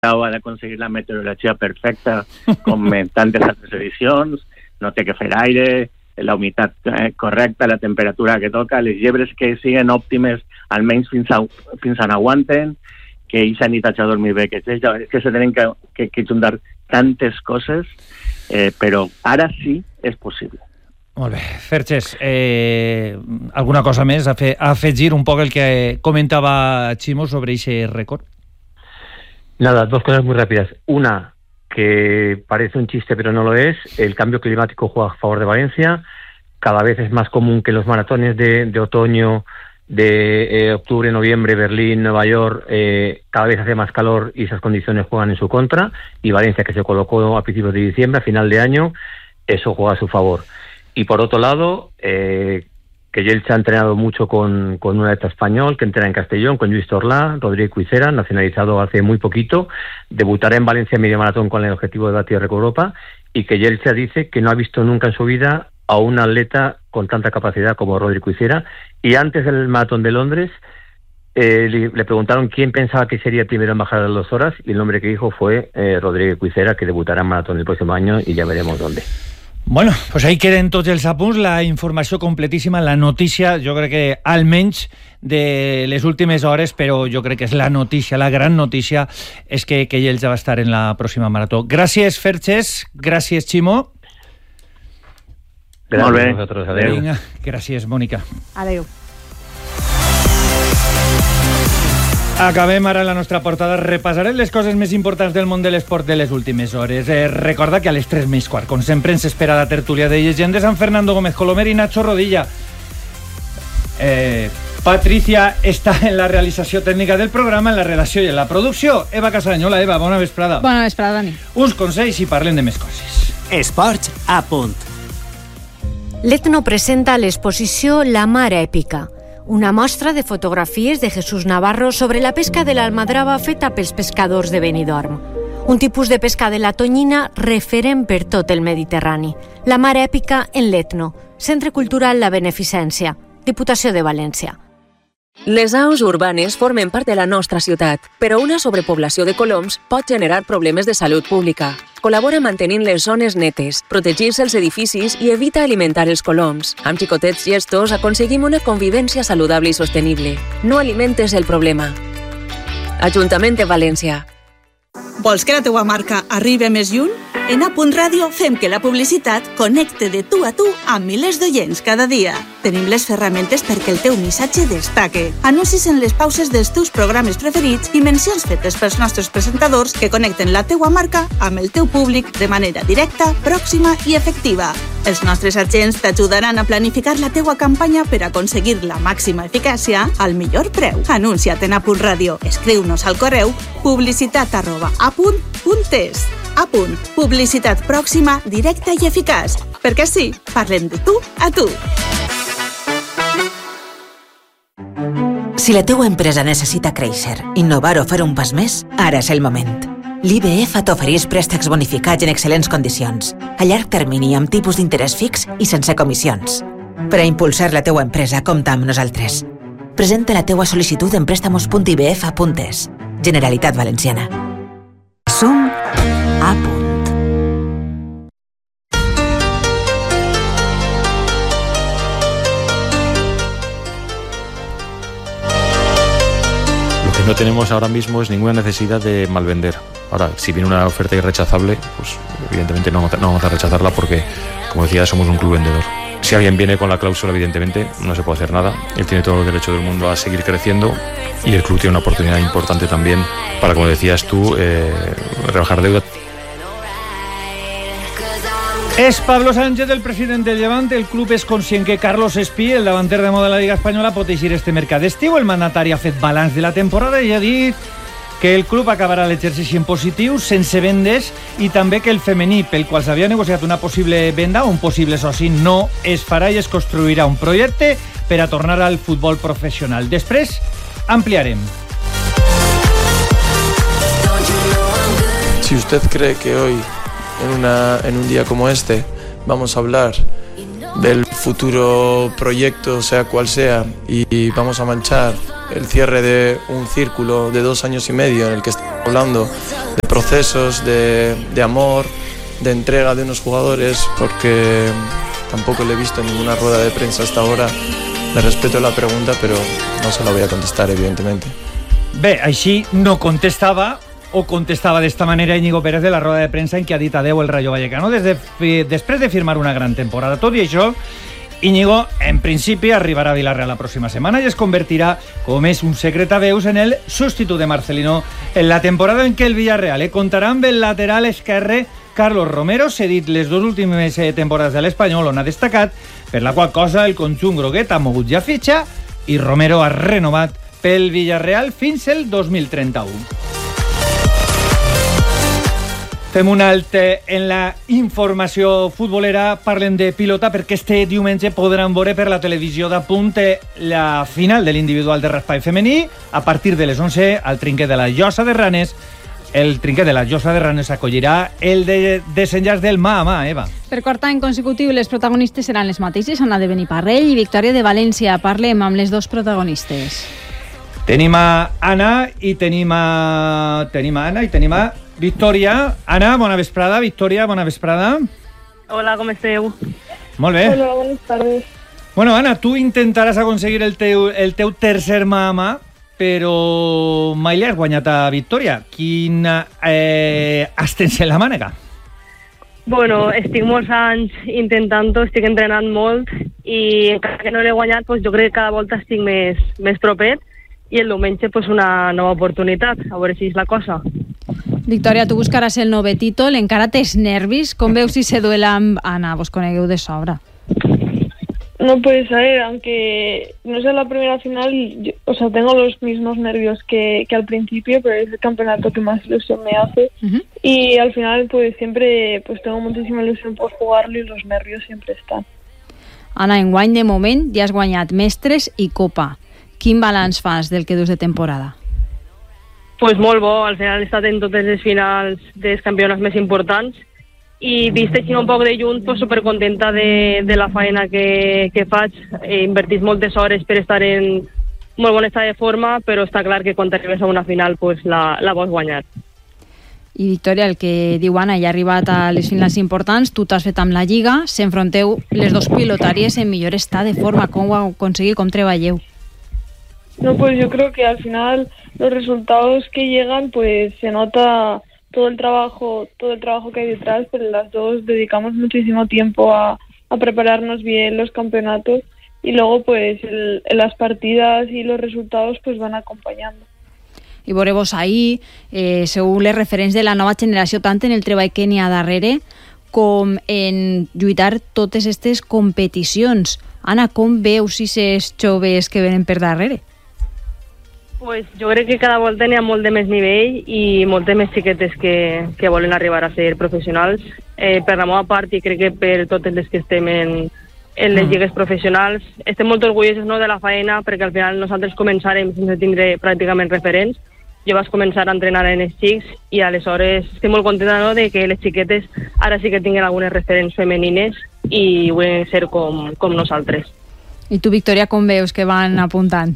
ha d'aconseguir la meteorologia perfecta com en tantes altres edicions, no té que fer aire, la humitat correcta, la temperatura que toca, les llebres que siguin òptimes almenys fins on aguanten, que ells han a dormir bé, que se tenen que juntar tantes coses, però ara sí és possible. Molt bé. Ferches, alguna cosa més a afegir un poc el que comentaba Chimo sobre ese récord? Nada, dos cosas muy rápidas. Una, que parece un chiste pero no lo es, el cambio climático juega a favor de Valencia, cada vez es más común que los maratones de otoño, de octubre, noviembre, Berlín, Nueva York, cada vez hace más calor y esas condiciones juegan en su contra, y Valencia, que se colocó a principios de diciembre, a final de año, eso juega a su favor. Y por otro lado, que Yelcha ha entrenado mucho con un atleta español que entrena en Castellón, con Lluís Torlà, Rodríguez Cuicera, nacionalizado hace muy poquito, debutará en Valencia medio maratón con el objetivo de batir récord Europa, y que Yelcha dice que no ha visto nunca en su vida a un atleta con tanta capacidad como Rodríguez Cuicera. Y antes del maratón de Londres le preguntaron quién pensaba que sería el primero en bajar a las 2 horas, y el nombre que dijo fue Rodríguez Cuicera, que debutará en maratón el próximo año, y ya veremos dónde. Bueno, pues ahí queden tots els apunts, la informació completíssima, la notícia, jo crec que almenys de les últimes hores, però jo crec que és la notícia, la gran notícia, és que ell ja va estar en la pròxima marató. Gràcies, Ferches, gràcies, Chimo. Molt bé. Vinga, gràcies, Mònica. Adéu. Acabem ara la nostra portada. Repassarem les coses més importants del món de l'esport de les últimes hores. Recorda que a les 3:15, com sempre, ens espera la tertúlia de llegendes amb Fernando Gómez Colomer i Nacho Rodilla. Patricia està en la realització tècnica del programa, en la redacció i en la producció. Eva Casany, hola Eva, bona vesprada. Bona vesprada, Dani. Uns consells i parlem de més coses. Esports a punt. L'Etno presenta l'exposició La Mar Èpica, una mostra de fotografies de Jesús Navarro sobre la pesca de l'almadrava feta pels pescadors de Benidorm. Un tipus de pesca de la tonyina referent per tot el Mediterrani. La Mar Èpica en l'Etno, Centre Cultural La Beneficència, Diputació de València. Les aus urbanes formen part de la nostra ciutat, però una sobrepoblació de coloms pot generar problemes de salut pública. Col·labora mantenint les zones netes, protegir-se els edificis i evita alimentar els coloms. Amb xicotets gestos aconseguim una convivència saludable i sostenible. No alimentes el problema. Ajuntament de València. Vols que la teua marca arribi més lluny? En A.Radio fem que la publicitat connecte de tu a tu amb milers d'oients cada dia. Tenim les ferramentes perquè el teu missatge destaque. Anuncis en les pauses dels teus programes preferits i mencions fetes pels nostres presentadors que connecten la teua marca amb el teu públic de manera directa, pròxima i efectiva. Els nostres agents t'ajudaran a planificar la teua campanya per aconseguir la màxima eficàcia al millor preu. Anuncia't en A.Radio. Escriu-nos al correu publicitat@a.es. A.punt. Publicitat pròxima, directa i eficaç. Perquè sí, parlem de tu a tu. Si la teua empresa necessita créixer, innovar o fer un pas més, ara és el moment. L'IBF t'ofereix préstecs bonificats en excel·lents condicions, a llarg termini amb tipus d'interès fix i sense comissions. Per a impulsar la teua empresa, compta amb nosaltres. Presenta la teua sol·licitud en préstamos.ibf.es. Generalitat Valenciana. Som A punt. Lo que no tenemos ahora mismo es ninguna necesidad de malvender. Ahora, si viene una oferta irrechazable, pues evidentemente no vamos a rechazarla porque, como decía, somos un club vendedor. Si alguien viene con la cláusula, evidentemente no se puede hacer nada. Él tiene todo el derecho del mundo a seguir creciendo y el club tiene una oportunidad importante también para, como decías tú, rebajar deuda. És Pablo Sánchez, el president del Levante. El club és conscient que Carlos Espí, el davanter de moda de la Lliga Espanyola, pot eixir este mercat d'estiu. El mandatari ha fet balanç de la temporada i ha dit que el club acabarà l'exercici en positiu, sense vendes, i també que el femení, pel qual s'havia negociat una possible venda o un possible soci, no es farà i es construirà un projecte per a tornar al futbol professional. Després ampliarem. Si usted cree que hoy, en un día como este, vamos a hablar del futuro proyecto, sea cual sea, y vamos a manchar el cierre de un círculo de 2 años y medio en el que hablando de procesos, de amor, de entrega de unos jugadores, porque tampoco le he visto en ninguna rueda de prensa hasta ahora. Le respeto la pregunta, pero no se la voy a contestar, evidentemente. Bé, així no contestava, o contestava d'esta manera Íñigo Pérez de la roda de premsa en què ha dit adeu el Rayo Vallecano després de firmar una gran temporada. Tot i això, Íñigo, en principi, arribarà a Villarreal la pròxima setmana i es convertirà, com és un secret a veus, en el substitut de Marcelino en la temporada en què el Villarreal comptarà amb el lateral esquerre Carlos Romero, cedit les dues últimes temporades de l'Espanyol, on ha destacat, per la qual cosa el conjunt groguet ha mogut ja fitxa i Romero ha renovat pel Villarreal fins el 2031. Fem un alt en la informació futbolera, parlem de pilota perquè este diumenge podran veure per la televisió de punt la final de l'individual de raspall femení a partir de les 11 al trinquet de la Llosa de Ranes. El trinquet de la Llosa de Ranes acollirà el desenllaç del mà a mà, Eva. Per quart any consecutiu, les protagonistes seran les mateixes, Anna de Beniparrell i Victòria de València. Parlem amb les dos protagonistes. Tenim a Anna i tenim a Victòria. Anna, bona vesprada. Victòria, bona vesprada. Hola, com esteu? Molt bé. Hola, bones tardes. Bueno, Anna, tu intentaràs aconseguir el teu tercer mà a mà, però mai li has guanyat a Victòria. Quin has tens en la mànega? Bueno, estic molts anys intentant-ho, estic entrenant molt i encara que no l'he guanyat, pues, jo crec que cada volta estic més propet i el diumenge pues, una nova oportunitat, a veure si és la cosa. Victòria, tu buscaràs el nou títol, encara tens nervis? Com veus si se duela amb Anna? Vos conegueu de sobra. No, pues a ver, aunque no sea la primera final, tengo los mismos nervios que al principio, pero es el campeonato que más ilusión me hace. Y al final, pues siempre tengo muchísima ilusión por jugarlo y los nervios siempre están. Anna, enguany de moment ja has guanyat mestres i copa. Quin balanç fas del que dus de temporada? Pues molt bo, al final he estat en totes les finals dels campionats més importants i vist així un poc de lluny, pues, supercontenta de la feina que faig. He invertit moltes hores per estar en molt bon estat de forma, però està clar que quan arribes a una final pues, la vols guanyar. I Victòria, el que diu Anna, ja ha arribat a les finals importants, tu t'has fet amb la Lliga, s'enfronteu les dos pilotàries en millor estat de forma. Com ho aconseguiu, com treballeu? No, pues yo creo que al final los resultados que llegan, pues se nota todo el trabajo que hay detrás, pero las dos dedicamos muchísimo tiempo a prepararnos bien los campeonatos y luego pues las partidas y los resultados pues van acompañando. I veureu-vos ahir, sou les referents de la nova generació tant en el treball que n'hi ha darrere com en lluitar totes aquestes competicions. Anna, com veus si ses joves que venen per darrere? Pues jo crec que cada volta n'hi ha molt de més nivell i moltes més xiquetes que volen arribar a ser professionals. Per la meva part, i crec que per totes les que estem en les lligues professionals, estem molt orgullosos, no, de la feina, perquè al final nosaltres començarem sense tindre pràcticament referents. Jo vaig començar a entrenar en els xics i aleshores estic molt contenta, no, de que les xiquetes ara sí que tinguin algunes referents femenines i volen ser com nosaltres. I tu, Victòria, com veus que van apuntant?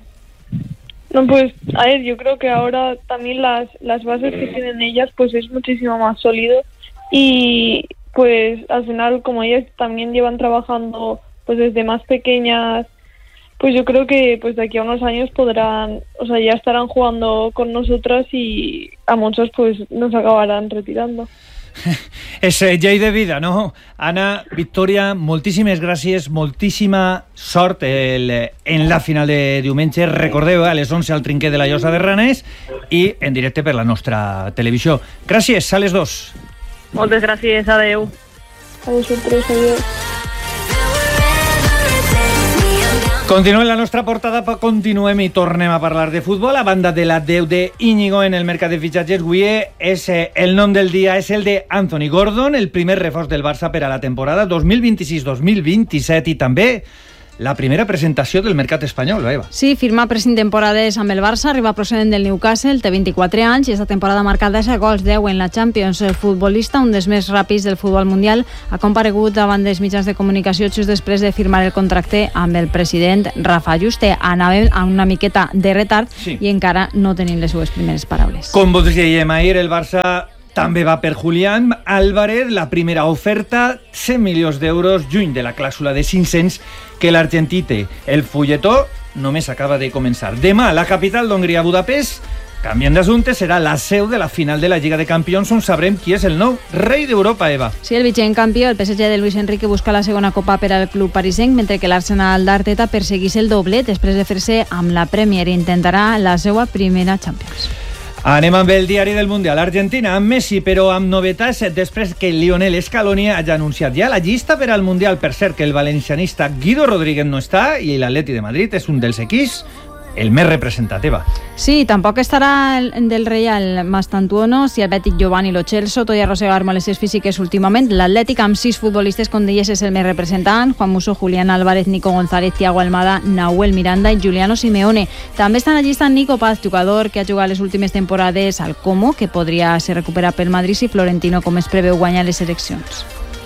No, pues, a ver, yo creo que ahora también las bases que tienen ellas, pues es muchísimo más sólido y pues al final como ellas también llevan trabajando pues desde más pequeñas, pues yo creo que pues de aquí a unos años podrán, ya estarán jugando con nosotras y a muchos pues nos acabarán retirando. És llei de vida, no? Anna, Victòria, moltíssimes gràcies, moltíssima sort en la final de diumenge. Recordeu, a les 11 al trinquet de la Llosa de Ranes i en directe per la nostra televisió. Gràcies a les dos. Moltes gràcies, adeu. A vosaltres, adeu. Continuem la nostra portada, continuem i tornem a parlar de futbol. A banda de l'adeu d'Íñigo en el mercat de fitxatges, avui és el nom del dia, és el de Anthony Gordon, el primer reforç del Barça per a la temporada 2026-2027 i també la primera presentació del mercat espanyol, Eva. Sí, firma per 5 temporades amb el Barça, arriba procedent del Newcastle, té 24 anys i esta temporada marca 10 gols, 10 en la Champions. El futbolista, un dels més ràpids del futbol mundial, ha comparegut davant dels mitjans de comunicació just després de firmar el contracte amb el president Rafa Juste. Anàvem a una miqueta de retard i encara no tenim les seues primeres paraules. Com vos dèiem ahir, el Barça també va per Julián Álvarez, la primera oferta, 100 milions d'euros, lluny de la clàusula de 500 que l'argentí té. El fulletó només acaba de començar. Demà, la capital d'Hongria, Budapest, canviant d'assumpte, serà la seu de la final de la Lliga de Campions, on sabrem qui és el nou rei d'Europa, Eva. Sí, el vigent campió, el PSG de Luis Enrique, busca la segona copa per al club parisenc, mentre que l'Arsenal d'Arteta perseguís el doblet després de fer-se amb la Premier i intentarà la seva primera Champions. Anem amb el diari del Mundial. Argentina amb Messi, però amb novetats després que Lionel Scaloni hagi anunciat ja la llista per al Mundial. Per cert, que el valencianista Guido Rodríguez no està i l'Atleti de Madrid és un dels equips el més representativa. Sí, tampoc estarà del Real Mastantuono, si el Betis Giovanni Lo Celso, tot i arrossegar molèsties físiques últimament. L'Atlètic amb 6 futbolistes, com deies, és el més representant: Juan Musso, Julián Álvarez, Nico González, Thiago Almada, Nahuel Miranda i Giuliano Simeone. També està en la llista Nico Paz, jugador que ha jugat les últimes temporades al Como, que podria ser recuperat pel Madrid si Florentino, com es preveu, guanyar les eleccions.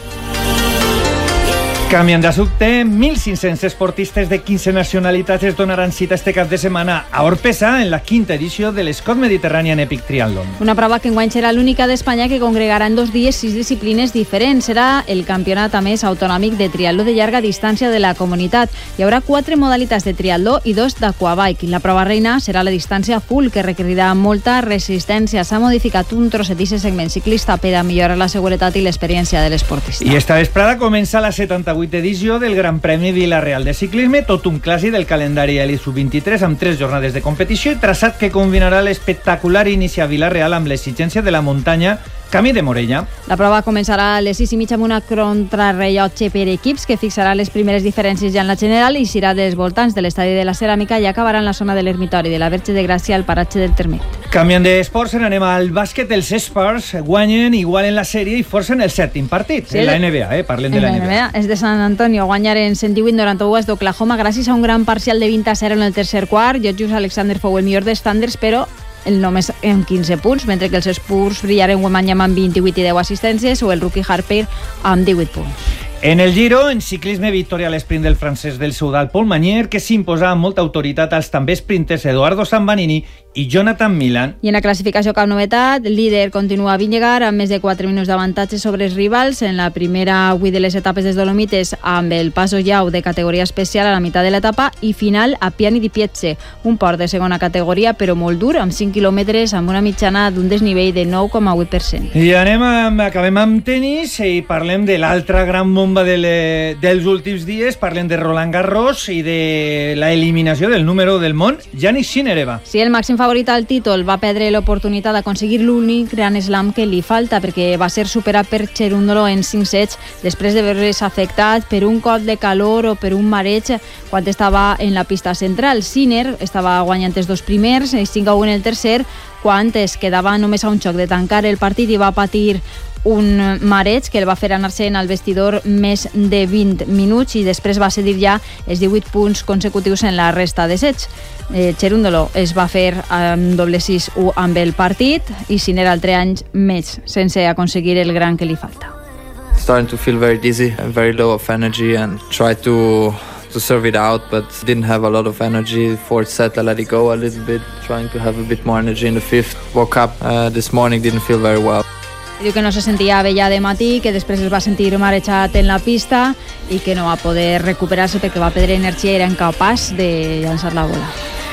Canviant d'assumpte, 1.500 esportistes de 15 nacionalitats es donaran cita este cap de setmana a Orpesa en la 5ª edició de l'Scott Mediterranean Epic Triathlon. Una prova que enguany serà l'única d'Espanya que congregarà en 2 dies 6 disciplines diferents. Serà el campionat a més autonòmic de triatló de llarga distància de la comunitat. Hi haurà 4 modalitats de triatló i 2 d'aquabike. La prova reina serà la distància full, que requerirà molta resistència. S'ha modificat un trosset i segment ciclista per a millorar la seguretat i l'experiència de l'esportista. I esta vesprada comença la 78ª edició del Gran Premi Vila-real de ciclisme, tot un clàssic del calendari Elit Sub-23 amb 3 jornades de competició i traçat que combinarà l'espectacular inici a Vila-real amb l'exigència de la muntanya Camí de Morella. La prova començarà a les 6:30 amb una contrarrellotge per equips que fixarà les primeres diferències ja en la general i serà dels voltants de l'estadi de la Ceràmica i acabarà en la zona de l'Ermitori de la Verge de Gràcia al paratge del Termet. Canviant d'esports, anem al bàsquet. Els Spurs guanyen, igualen la sèrie i forcen el 7è partit. Sí, en la NBA, parlem de la NBA. És de San Antonio, guanyaren 118-91 d'Oklahoma gràcies a un gran parcial de 20-0 en el tercer quart. Georgius Alexander fou el millor dels Thunders, però només en 15 punts, mentre que els Spurs brillaren Wembanyama amb 28 i 10 assistències o el rookie Harper amb 18 punts. En el Giro, en ciclisme, victòria a l'esprint del francès del Soudal Paul Magnier, que s'imposa amb molta autoritat als també sprinters Eduardo Sambanini i Jonathan Milan. I en la classificació cap novetat, el líder continua Vingegaard amb més de 4 minuts d'avantatge sobre els rivals. En la primera avui de les etapes dels Dolomites amb el Paso Llau de categoria especial a la meitat de l'etapa i final a Piani di Pietze, un port de segona categoria però molt dur, amb 5 quilòmetres amb una mitjana d'un desnivell de 9,8%. I acabem amb tenis i parlem de l'altra gran bomba dels últims dies. Parlem de Roland Garros i de la eliminació del número del món, Jannik Sinner, Eva. Sí, el màxim favorit al títol va perdre l'oportunitat d'aconseguir l'únic gran slam que li falta, perquè va ser superat per Cherundolo en 5 sets després de veure's afectat per un cop de calor o per un mareig quan estava en la pista central. Sinner estava guanyant els 2 primers i 5-1 en el tercer, quan es quedava només a un xoc de tancar el partit i va patir un mareig que el va fer anar-se al vestidor més de 20 minuts i després va cedir ja els 18 punts consecutius en la resta de sets. Cherundolo es va fer amb doble 6-1 amb el partit i Sinner altre anys més sense aconseguir el gran que li falta. Starting to feel very dizzy and very low of energy and try to serve it out, but didn't have a lot of energy. Fourth set I let it go a little bit, trying to have a bit more energy in the fifth. Woke up this morning, didn't feel very well. Diu que no se sentia bé ja de matí, que després es va sentir marejat en la pista i que no va poder recuperar-se perquè va perdre energia i era incapaç de llançar la bola.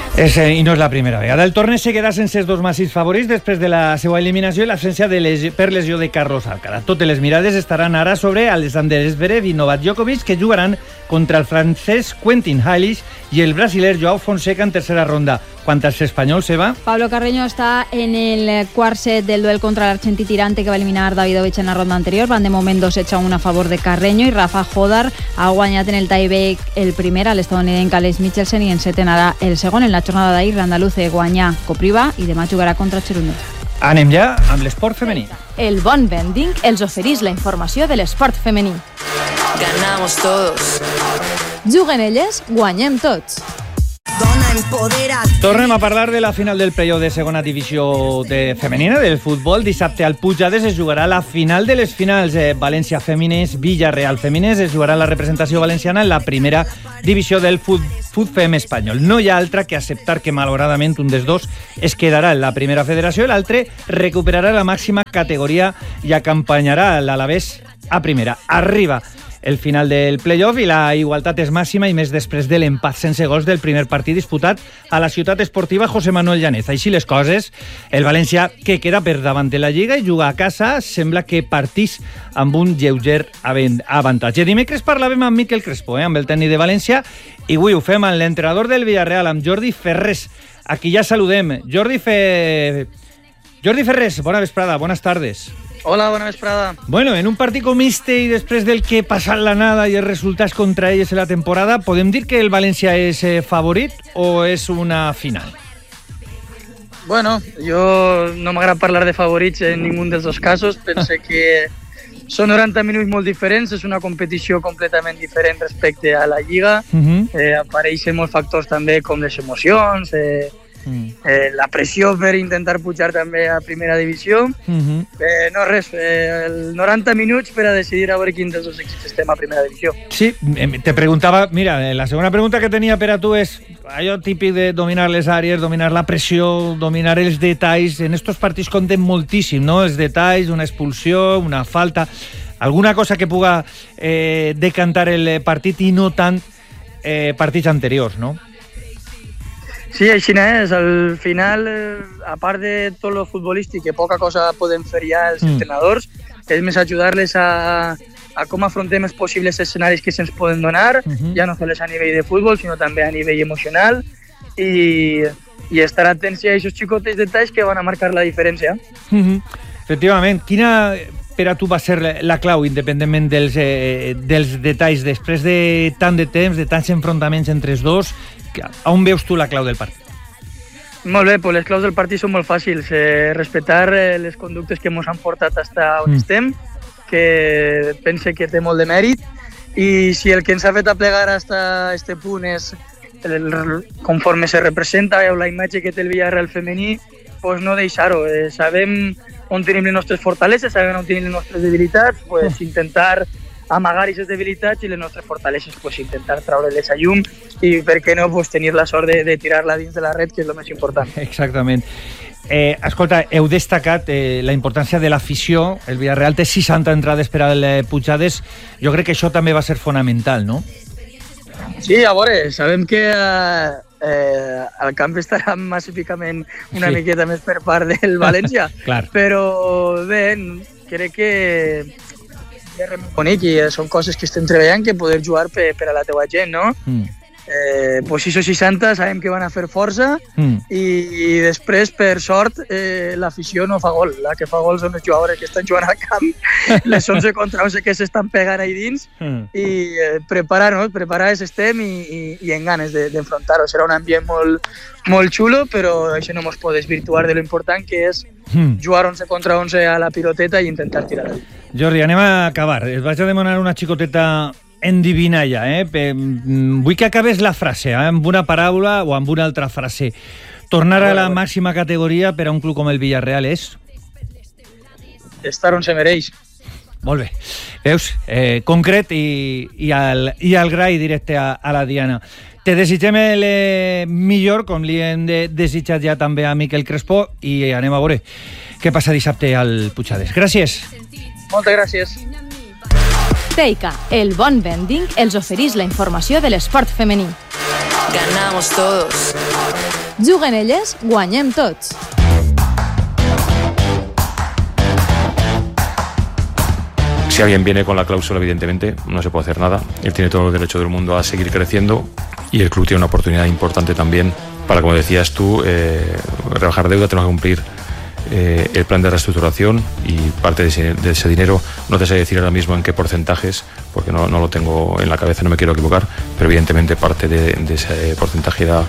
I no és la primera vegada. El torneig se queda sense els 2 màxims favorits després de la seva eliminació i l'absència per lesió de Carlos Alcaraz. Totes les mirades estaran ara sobre Alexander Zverev i Novak Djokovic, que jugaran contra el francès Quentin Halys i el brasiler Joao Fonseca en tercera ronda. Quant als espanyols, Eva? Pablo Carreño està en el quart set del duel contra l'argentí Tirante, que va eliminar Davidovich en la ronda anterior. Van de moment 2-1 a favor de Carreño i Rafa Jodar ha guanyat en el tie-break el primer a l'estadounidense Alex Michelsen i en setè anarà el segon. En la jornada d'ahir, l'andaluce guanyà Kopriva i demà jugarà contra Cherundolo. Anem ja amb l'esport femení. El bon vending els oferís la informació de l'esport femení. Ganamos todos. Juguen elles, guanyem tots. Tornem a parlar de la final del playoff de segona divisió femenina del futbol. Dissabte al Pujades es jugarà la final de les finals. València Feminès, Villarreal Feminès. Es jugarà la representació valenciana en la primera divisió del futfem espanyol. No hi ha altra que acceptar que malauradament un dels dos es quedarà en la primera federació i l'altre recuperarà la màxima categoria i acompanyarà l'Alavés a primera. Arriba el final del playoff i la igualtat és màxima i més després de l'empat sense gols del primer partit disputat a la ciutat esportiva José Manuel Llanez. Així les coses, el València, que queda per davant de la Lliga i juga a casa, sembla que partís amb un lleuger avantatge. Dimecres parlàvem amb Miquel Crespo, amb el tècnic de València, i avui ho fem amb l'entrenador del Villarreal, amb Jordi Ferrés. Aquí ja saludem. Jordi Ferrés, bona vesprada, bones tardes. Hola, bona vesprada. Bueno, en un partit com este i després del que ha passat l'anada i els resultats contra ells en la temporada, podem dir que el València és favorit o és una final? Bueno, jo no m'agrada parlar de favorits en ningú dels dos casos. Pense que són 90 minuts molt diferents, és una competició completament diferent respecte a la Lliga. Apareixen molts factors també com les emocions, la pressió per intentar pujar també a primera divisió. No res, 90 minuts per a decidir a veure quin dels dos equips estem a primera divisió. Sí, te preguntava, mira, la segona pregunta que tenia per a tu és allò típic de dominar les àrees, dominar la pressió, dominar els detalls. En estos partits compten moltíssim, no? Els detalls, una expulsió, una falta, alguna cosa que puga decantar el partit i no tant partits anteriors, no? Sí, així és. Al final, a part de tot lo futbolístic, que poca cosa poden fer ja els entrenadors, és més ajudar-les a com afrontem els possibles escenaris que se'ns poden donar, ja no sols a nivell de futbol, sinó també a nivell emocional, i estar atents a aquests xicotes detalls que van a marcar la diferència. Efectivament. Quina per a tu va ser la clau, independentment dels detalls, després de tant de temps, de tants enfrontaments entre els dos? On veus tu la clau del partit? Molt bé, les claus del partit són molt fàcils. Respectar les conductes que ens han portat fins on estem, que pense que té molt de mèrit, i si el que ens ha fet aplegar fins a aquest punt és conforme se representa la imatge que té el Villarreal femení, pues no deixar-ho. Sabem on tenim les nostres fortaleses, sabem on tenim les nostres debilitats, pues intentar amagar aquestes debilitats i les nostres fortaleses, pues intentar treure-les a llum i, per què no, pues tenir la sort de tirar-la dins de la red, que és el més important. Exactament. Escolta, heu destacat la importància de l'afició. El Villarreal té 60 entrades per al Pujades. Jo crec que això també va ser fonamental, no? Sí, a veure, sabem que el camp estarà massificament una miqueta més per part del València, però bé, crec que és bonic i són coses que estem treballant, que poder jugar per a la teua gent, no? Pues 60 sabem que van a fer força i després, per sort, l'afició no fa gol. La que fa gol són els jugadors que estan jugant al camp, les 11 contra 11 que s'estan pegant ahí dins, i preparar-nos, estem i en ganes d'enfrontar-ho. Serà un ambient molt xulo, però això no ens pot desvirtuar de lo important que és jugar 11 contra 11 a la piloteta i intentar tirar-la. Jordi, anem a acabar. Et vaig a demanar una xicoteta endivinalla, vull que acabes la frase, amb una paraula o amb una altra frase. Tornar a la màxima categoria per a un club com el Villarreal és? Estar on se mereix. Molt bé. Veus? Concret i al gra i directe a la diana. Te desitgem el millor, com li hem desitjat ja també a Miquel Crespo, i anem a veure què passa dissabte al Pujades. Gràcies. Moltes gràcies. Teica, el bon vending, els oferís la informació de l'esport femení. Ganamos todos. Juguen elles, guanyem tots. Si alguien viene con la cláusula, evidentemente, no se puede hacer nada. Él tiene todo el derecho del mundo a seguir creciendo y el club tiene una oportunidad importante también para, como decías tú, rebajar deuda. Tenemos que cumplir el plan de reestructuración y parte de ese dinero, no te sé decir ahora mismo en qué porcentajes, porque no lo tengo en la cabeza, no me quiero equivocar, pero evidentemente parte de ese porcentaje irá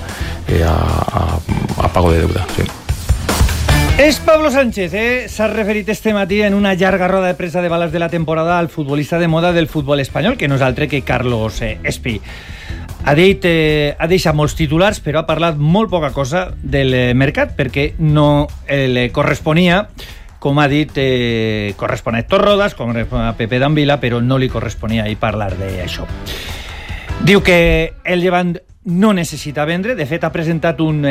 a pago de deuda. Sí. És Pablo Sánchez, s'ha referit este matí en una llarga roda de premsa de balanç de la temporada al futbolista de moda del futbol espanyol, que no és altre que Carlos Espí. Ha deixat molts titulars, però ha parlat molt poca cosa del mercat, perquè no li corresponia, com ha dit, correspon a Héctor Rodas, correspon a Pepe D'Anvila, però no li corresponia ahir parlar d'això. Diu que el Llevant no necessita vendre, de fet ha presentat un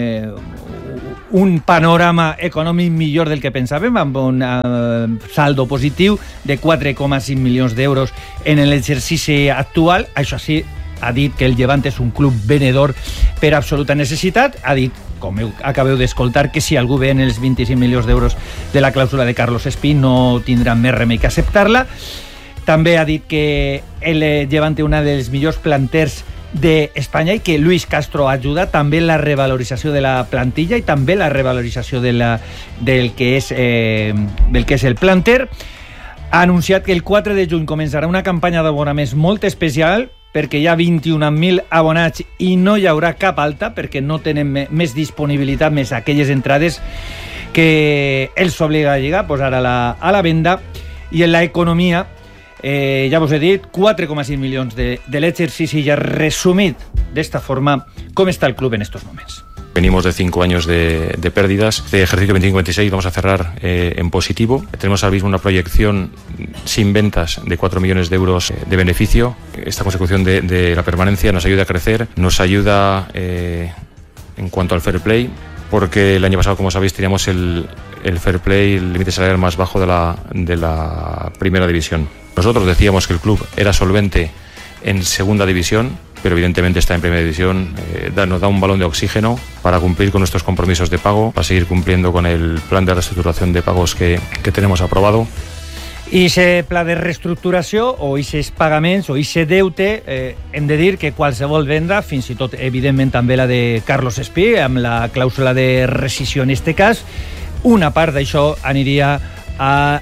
panorama econòmic millor del que pensàvem, amb un saldo positiu de 4,5 milions d'euros en l'exercici actual. Això sí, ha dit que el Llevant és un club venedor per absoluta necessitat. Ha dit, com acabeu d'escoltar, que si algú ven els 25 milions d'euros de la clàusula de Carlos Espí no tindrà més remei que acceptar-la. També ha dit que el Llevant té una dels millors planters d'Espanya i que Luis Castro ajuda també la revalorització de la plantilla i també la revalorització del que és el planter. Ha anunciat que el 4 de juny començarà una campanya d'abonaments molt especial perquè hi ha 21.000 abonats i no hi haurà cap alta perquè no tenen més disponibilitat, més aquelles entrades que els obliga a lligar, posar a la venda. I en l'economia, ja vos he dit, 4,5 milions de l'exercici, ja resumit d'esta forma com està el club en estos moments. Venimos de 5 años de pérdidas. Este ejercicio 25-26 vamos a cerrar en positivo. Tenemos ahora mismo una proyección sin ventas de 4 millones de euros de beneficio. Esta consecución de la permanencia nos ayuda a crecer, nos ayuda en cuanto al fair play, porque el año pasado, como sabéis, teníamos el fair play, el límite salarial más bajo de la primera división. Nosotros decíamos que el club era solvente en segunda división, pero evidentemente está en primera división, nos da un balón de oxígeno para cumplir con nuestros compromisos de pago, para seguir cumpliendo con el plan de reestructuración de pagos que tenemos aprobado. I aquest pla de reestructuració o aquests pagaments o aquest deute, hem de dir que qualsevol venda, fins i tot evidentment també la de Carlos Espí, amb la clàusula de rescissió en aquest cas, una part d'això aniria a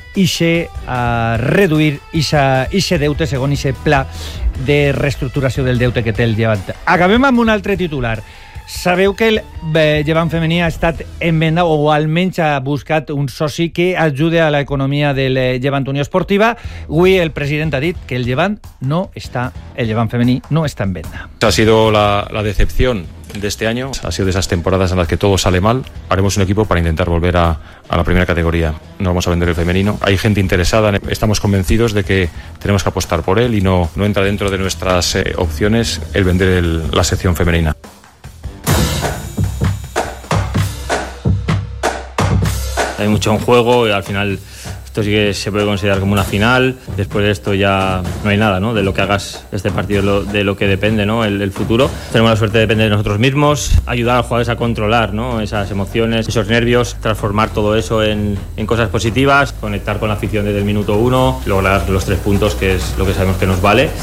reduir aquest deute segons aquest pla de reestructuració del deute que té el Llevant. Acabem amb un altre titular. Sabeu que el Llevant femení ha estat en venda o almenys ha buscat un soci que ajude a l'economia del Llevant Unió Esportiva. Avui el president ha dit que el Llevant femení no està en venda. Ha sido la decepción de este año, ha sido de esas temporadas en las que todo sale mal. Haremos un equipo para intentar volver a la primera categoría. No vamos a vender el femenino. Hay gente interesada, estamos convencidos de que tenemos que apostar por él y no entra dentro de nuestras opciones el vender la sección femenina. Hay mucho en juego y al final esto sí que se puede considerar como una final. Después de esto ya no hay nada, ¿no? De lo que hagas este partido, de lo que depende, ¿no? El futuro. Tenemos la suerte de depender de nosotros mismos, ayudar a los jugadores a controlar, ¿no? Esas emociones, esos nervios, transformar todo eso en cosas positivas, conectar con la afición desde el minuto 1, lograr los 3 puntos, que es lo que sabemos que nos vale.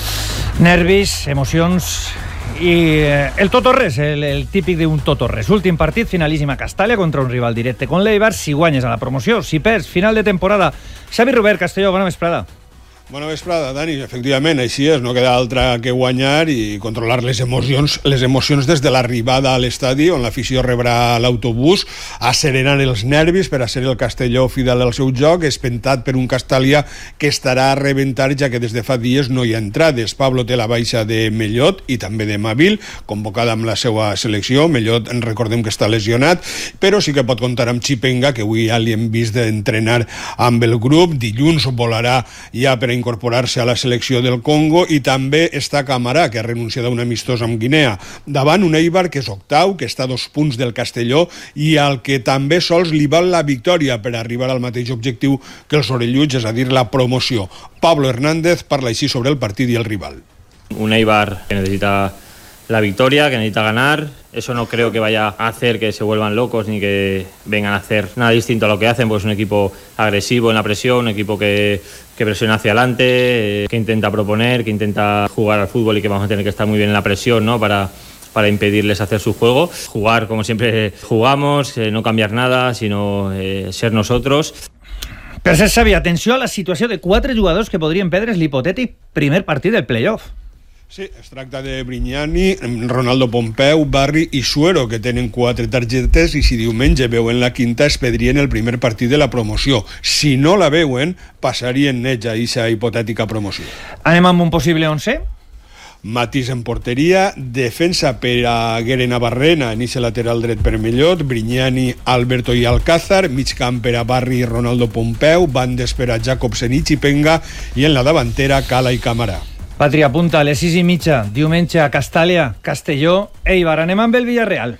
Nervis, emocions i el tot o res, el típic d'un tot o res. Últim partit, finalíssim a Castalla contra un rival directe con l'Eibar. Si guanyes a la promoció, si perds, final de temporada. Xavi Robert, Castelló, bona vesprada. Bona vesprada, Dani. Efectivament, així és, no queda altra que guanyar i controlar les emocions des de l'arribada a l'estadi, on l'afició rebrà l'autobús, asserenant els nervis per a ser el Castelló fidel al seu joc, espentat per un Castàlia que estarà a rebentar, ja que des de fa dies no hi ha entrades. Pablo té la baixa de Mellot i també de Mavil, convocada amb la seva selecció. Mellot, recordem que està lesionat, però sí que pot comptar amb Chipenga, que avui ja li hem vist d'entrenar amb el grup. Dilluns volarà ja per incorporar-se a la selecció del Congo, i també està Camarà, que ha renunciat a un amistós amb Guinea, davant un Eibar que és octau, que està a 2 punts del Castelló i al que també sols li val la victòria per arribar al mateix objectiu que els orelluts, és a dir, la promoció. Pablo Hernández parla així sobre el partit i el rival. Un Eibar que necesita la victoria, que necesita ganar. Eso no creo que vaya a hacer que se vuelvan locos ni que vengan a hacer nada distinto a lo que hacen, pues un equipo agresivo en la presión, un equipo que presiona hacia adelante, que intenta proponer, que intenta jugar al fútbol y que vamos a tener que estar muy bien en la presión, ¿no? Para impedirles hacer su juego. Jugar como siempre jugamos, no cambiar nada, sino ser nosotros. Per cert, Xavi, atenció a la situació de 4 jugadors que podrien perdre's l'hipotètic primer partit del play-off. Sí, es tracta de Brignani, Ronaldo Pompeu, Barri i Suero, que tenen 4 targetes i si diumenge veuen la quinta es perdrien el primer partit de la promoció. Si no la veuen, passarien ells a aquesta hipotètica promoció. Anem amb un possible 11? Matís en porteria, defensa per a Guere Navarrena, inici lateral dret per Mellot, Brignani, Alberto i Alcázar, mig camp per a Barri i Ronaldo Pompeu, bandes per a Jacobsen i Chipenga, i en la davantera Cala i Camarà. Patri, apunta a les 6:30, diumenge a Castàlia, Castelló, Eibar. Anem amb el Villarreal.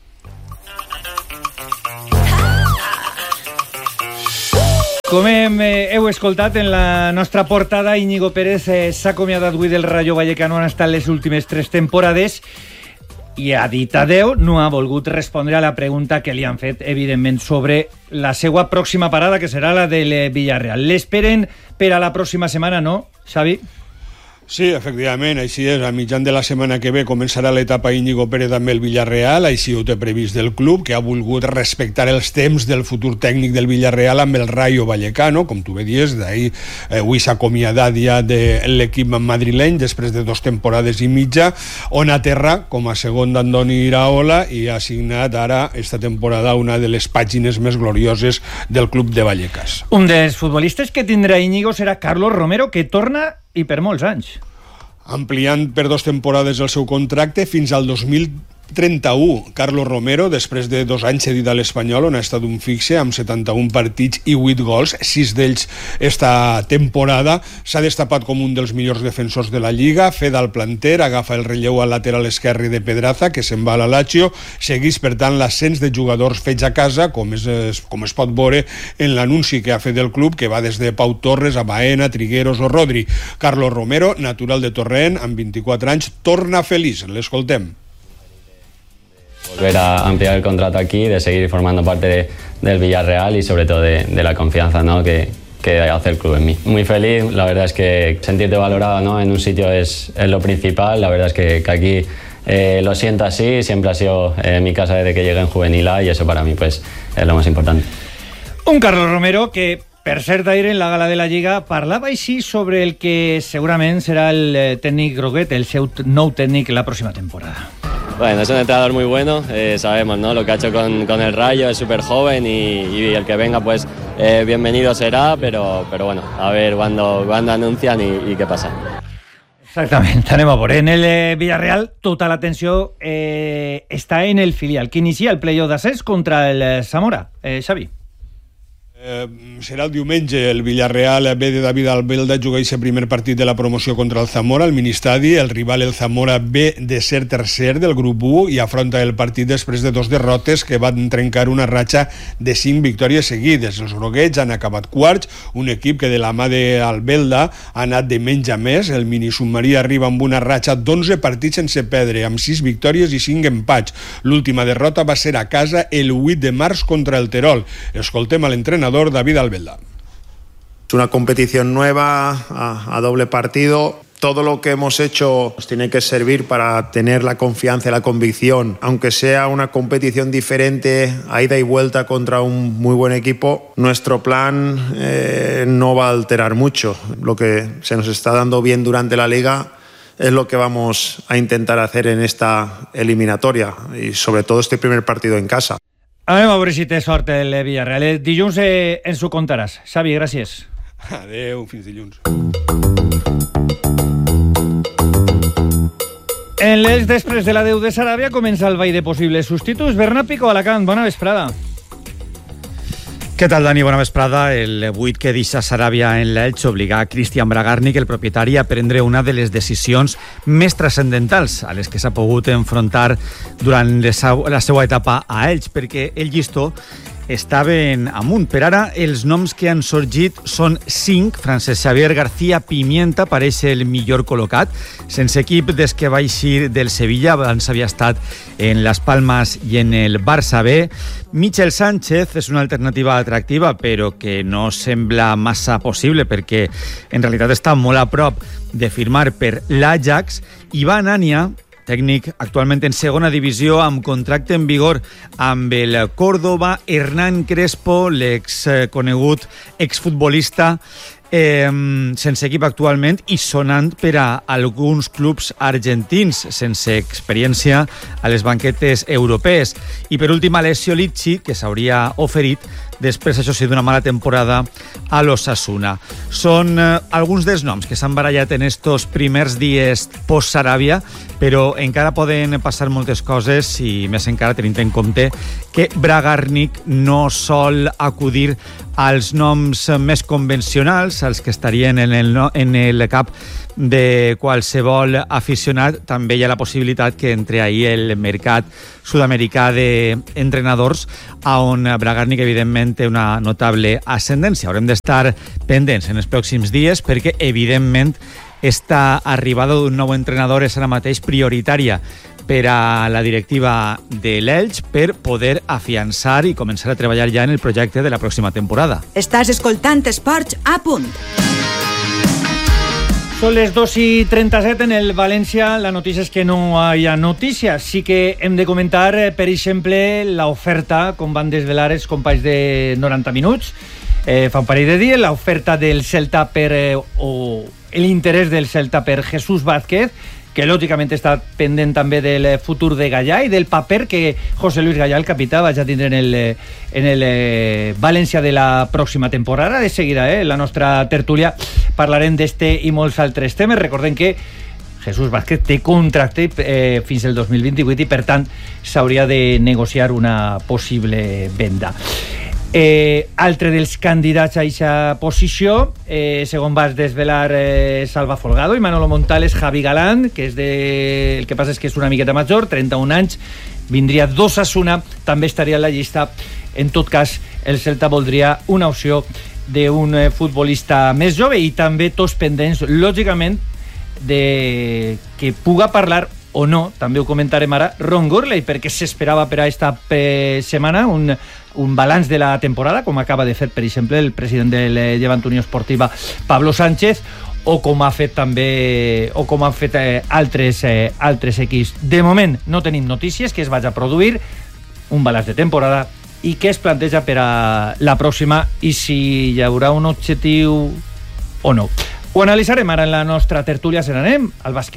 Com heu escoltat en la nostra portada, Íñigo Pérez s'ha acomiadat avui del Rayo Vallecano, han estat les últimes 3 temporades i ha dit adeu, no ha volgut respondre a la pregunta que li han fet, evidentment, sobre la seva pròxima parada, que serà la del Villarreal. L'esperen per a la pròxima setmana, no, Xavi? Sí, efectivament, així és. A mitjan de la setmana que ve començarà l'etapa Íñigo Pérez amb el Villarreal, així ho té previst del club, que ha volgut respectar els temps del futur tècnic del Villarreal amb el Rayo Vallecano, com tu bé dius, d'ahir avui s'ha acomiadat ja de l'equip madrileny després de 2 temporades i mitja, on aterra com a segon d'Andoni Iraola i ha signat ara, esta temporada, una de les pàgines més glorioses del club de Vallecas. Un dels futbolistes que tindrà Íñigo serà Carlos Romero, que torna i per molts anys. Ampliant per 2 temporades el seu contracte fins al 2031. Carlos Romero, després de 2 anys cedit a l'Espanyol, on ha estat un fixe amb 71 partits i 8 gols, 6 d'ells esta temporada, s'ha destapat com un dels millors defensors de la Lliga, fe del planter, agafa el relleu al lateral esquerre de Pedraza, que se'n va a la Lazio, segueix per tant l'ascens de jugadors fets a casa, com es pot veure en l'anunci que ha fet el club, que va des de Pau Torres a Baena, Trigueros o Rodri. Carlos Romero, natural de Torrent, amb 24 anys, torna feliç. L'escoltem. Volver a ampliar el contrato aquí, de seguir formando parte del Villarreal y sobre todo de la confianza, ¿no?, que hace el club en mí. Muy feliz, la verdad es que sentirte valorado, ¿no?, en un sitio es lo principal. La verdad es que aquí lo siento así, siempre ha sido mi casa desde que llegué en Juvenil A y eso para mí pues es lo más importante. Un Carlos Romero que, per cert, ahir en la gala de la Lliga parlava així sobre el que segurament serà el tècnic Groguet, el seu nou tècnic la pròxima temporada. Bueno, es un entrenador muy bueno, sabemos, ¿no?, lo que ha hecho con el Rayo, es súper joven y el que venga pues bienvenido será, pero bueno, a ver cuándo anuncian y qué pasa. Exactament, anem a veure. En el Villarreal tota l'atenció està en el filial, que inicia el playoff d'ascens contra el Zamora. Xavi. Serà el diumenge. El Villarreal ve de David Albelda, juga aquest primer partit de la promoció contra el Zamora al Ministadi. El rival, el Zamora, ve de ser tercer del grup 1 i afronta el partit després de 2 derrotes que van trencar una ratxa de 5 victòries seguides. Els groguets han acabat quarts, un equip que de la mà d'Albelda ha anat de menys a més. El minisubmarí arriba amb una ratxa d'11 partits sense perdre, amb 6 victòries i 5 empats. L'última derrota va ser a casa el 8 de març contra el Terol. Escoltem a l'entrenador David Albelda. Es una competición nueva, a doble partido. Todo lo que hemos hecho nos tiene que servir para tener la confianza y la convicción. Aunque sea una competición diferente, a ida y vuelta contra un muy buen equipo, nuestro plan no va a alterar mucho. Lo que se nos está dando bien durante la Liga es lo que vamos a intentar hacer en esta eliminatoria y sobre todo este primer partido en casa. Anem a veure si té sort el Villarreal. Dilluns ens ho contaràs. Xavi, gràcies. Adéu, fins dilluns. En les després de l'adeu de Saràbia comença el ball de possibles substituts. Bernat Pico, Alacant, bona vesprada. Què tal, Dani? Bona vesprada. El buit que deixa Saràbia en l'Elx obliga a Cristian Bragarnik, el propietari, a prendre una de les decisions més transcendentals a les que s'ha pogut enfrontar durant la seva etapa a Elx, perquè el llistó estaven amunt. Per ara, els noms que han sorgit són 5. Francesc Xavier García Pimienta pareix el millor col·locat. Sense equip des que va eixir del Sevilla, abans havia estat en Las Palmas i en el Barça B. Michel Sánchez és una alternativa atractiva, però que no sembla massa possible perquè en realitat està molt a prop de firmar per l'Ajax. Ivan Ania, tècnic actualment en segona divisió amb contracte en vigor amb el Córdoba. Hernán Crespo, l'exconegut exfutbolista sense equip actualment i sonant per a alguns clubs argentins sense experiència a les banquetes europees. I per últim, Alessio Licci, que s'hauria oferit després, això sí, d'una mala temporada a l'Osasuna. Són alguns dels noms que s'han barallat en estos primers dies post-Saràbia, però encara poden passar moltes coses i més encara tenint en compte que Bragarnik no sol acudir als noms més convencionals, als que estarien en el cap de qualsevol aficionat. També hi ha la possibilitat que entre ahir el mercat sud-americà d'entrenadors, on Bragarnik evidentment té una notable ascendència. Haurem d'estar pendents en els pròxims dies perquè evidentment esta arribada d'un nou entrenador és ara mateix prioritària per a la directiva de l'Elx per poder afiançar i començar a treballar ja en el projecte de la pròxima temporada. Estàs escoltant Esports a Punt. Són les 2:37 en el València. La notícia és que no hi ha notícies. Sí que hem de comentar, per exemple, l'oferta, com van desvelar els companys de 90 minuts fa un parell de dies, l'oferta del Celta o l'interès del Celta per Jesús Vázquez, que lògicament està pendent també del futur de Gallà i del paper que José Luis Gallà, el capità, vaig a tindre en el València de la pròxima temporada. De seguida, en la nostra tertúlia, parlarem d'este i molts altres temes. Recordem que Jesús Vázquez té contracte fins al 2028 i, per tant, s'hauria de negociar una possible venda. Altre dels candidats a aquesta posició, segons vas desvelar Salva Folgado i Manolo Montales, Javi Galán, que el que passa és que és una miqueta major, 31 anys, vindria d'Osasuna, també estaria en la llista. En tot cas, el Celta voldria una opció d'un futbolista més jove i també tots pendents, lògicament, de que puga parlar o no, també ho comentarem ara, Ron Gourlay, perquè s'esperava per a aquesta setmana un balanç de la temporada, com acaba de fer, per exemple, el president del Llevant Unió Esportiva, Pablo Sánchez, o com ha fet també altres equips. De moment no tenim notícies que es vagi a produir un balanç de temporada i què es planteja per a la pròxima i si hi haurà un objectiu o no. Ho analitzarem ara en la nostra tertúlia, se n'anem al bàsquet.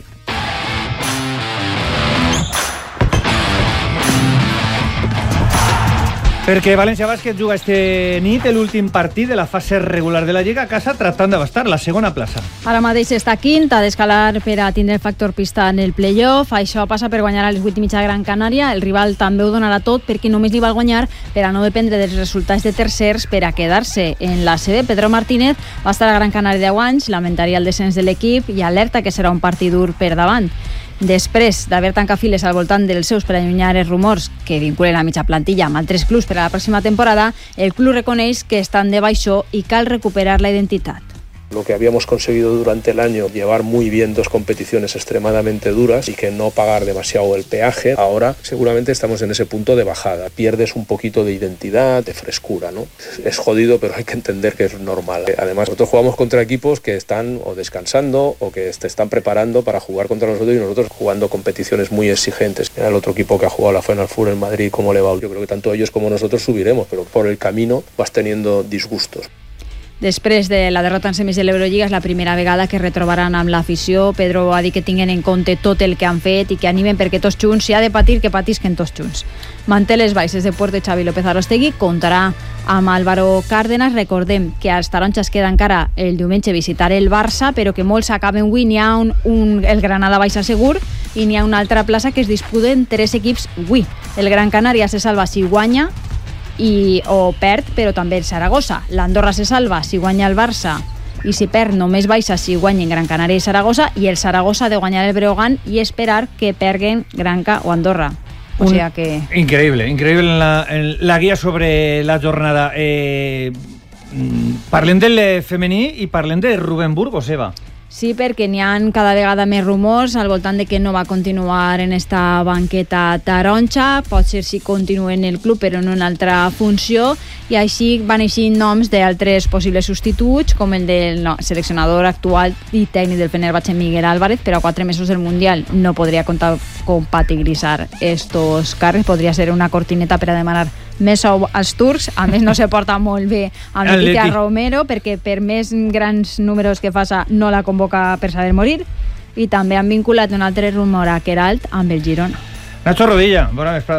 Perquè València Bàsquet juga este nit l'últim partit de la fase regular de la Lliga a casa, tractant d'abastar la segona plaça. Ara mateix està quint, ha d'escalar per a tindre el factor pista en el playoff. Això passa per guanyar a les 8:30 de Gran Canària. El rival també ho donarà tot perquè només li val guanyar per a no dependre dels resultats de tercers per a quedar-se en la CB. Pedro Martínez va estar a Gran Canària 10 anys, lamentaria el descens de l'equip i alerta que serà un partit dur per davant. Després d'haver tancat files al voltant dels seus per allunyar els rumors que vinculen la mitja plantilla amb altres clubs per a la pròxima temporada, el club reconeix que estan de baixó i cal recuperar la identitat. Lo que habíamos conseguido durante el año, llevar muy bien 2 competiciones extremadamente duras y que no pagar demasiado el peaje, ahora seguramente estamos en ese punto de bajada. Pierdes un poquito de identidad, de frescura, ¿no? Es jodido, pero hay que entender que es normal. Además, nosotros jugamos contra equipos que están o descansando o que te están preparando para jugar contra nosotros y nosotros jugando competiciones muy exigentes. Era el otro equipo que ha jugado la Final Four en Madrid, ¿cómo le va? Yo creo que tanto ellos como nosotros subiremos, pero por el camino vas teniendo disgustos. Després de la derrota en semis de l'Eurolliga és la primera vegada que retrobaran amb l'afició. Pedro ha dit que tinguen en compte tot el que han fet i que animen perquè tots junts, si ha de patir, que patisquen tots junts. Manté les baixes de Puerto Xavi López Arostegui, comptarà amb Álvaro Cárdenas. Recordem que als taronxes queda encara el diumenge visitar el Barça, però que molts acaben avui. N'hi ha el Granada baixa segur i n'hi ha una altra plaça que es disputen 3 equips avui. El Gran Canària se salva si guanya o perd, però també el Saragossa. L'Andorra se salva si guanya el Barça i si perd només baixa si guanyen Gran Canària i Saragossa, i el Saragossa ha de guanyar el Breogán i esperar que perguen Granca o Andorra. O sea que... Increïble la guia sobre la jornada. Parlem del femení i parlem de Rubén Burgos, Eva. Sí, perquè n'hi ha cada vegada més rumors al voltant de que no va continuar en esta banqueta taronja. Pot ser si continua en el club però en una altra funció, i així van eixir noms d'altres possibles substituts, com el del seleccionador actual i tècnic del Fenerbahçe, Miguel Álvarez, però a 4 mesos del Mundial no podria compatibilitzar estos càrrecs. Podria ser una cortineta per a demanar més sou als turcs. A més, no se porta molt bé amb Leticia Romero, perquè per més grans números que faça no la convoca per saber morir. I també han vinculat un altre rumor a Queralt amb el Girona. Nacho Rodilla, bona vesprada.